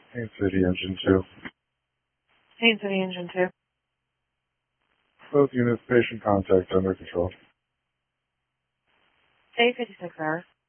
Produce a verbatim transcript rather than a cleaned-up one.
Haines City, Engine two. Haines City, Engine two. Both units, patient contact under control. eight fifty-six hours.